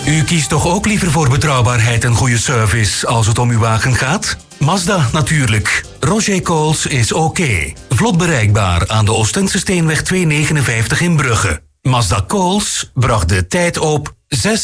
U kiest toch ook liever voor betrouwbaarheid en goede service als het om uw wagen gaat? Mazda natuurlijk. Roger Coles is oké. Vlot bereikbaar aan de Oostende Steenweg 259 in Brugge. Mazda Coles bracht de tijd op 6